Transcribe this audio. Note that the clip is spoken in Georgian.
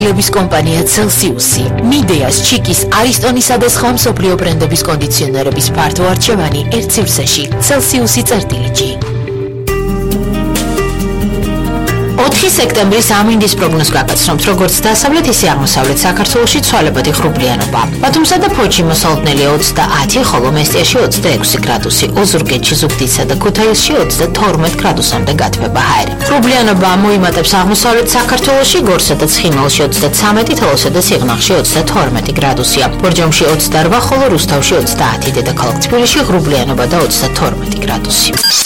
ლების კომპანია Celsius-ი. მიდეას, ჩიკის, არისტონისა და სხვა მსოფლიო ბრენდების კონდიციონერების ფართო არჩევანი ერთ სივრცეში. Celsius-ი. 4 სექტემბრის ამინდის პროგნოზს გაგაცნობთ, როგორც დასავლეთ, ისე აღმოსავლეთ საქართველოში ცვალებადი ღრუბლიანობა. ბათუმსა და ფოთში მოსალოდნელია 30, ხოლო მესტიაში 26 გრადუსი, ოზურგეთში, ზუგდიდსა და ქუთაისში 32 გრადუსამდე გათბება ჰაერი. ღრუბლიანობა მოიმატებს აღმოსავლეთ საქართველოში, გორსა და ცხინვალში 33, თელავსა და სიღნაღში 32 გრადუსია. ბორჯომში 28, ხოლო რუსთავში 30, დედაქალაქ თბილისში ღრუბლიანობა და 32 გრადუსი.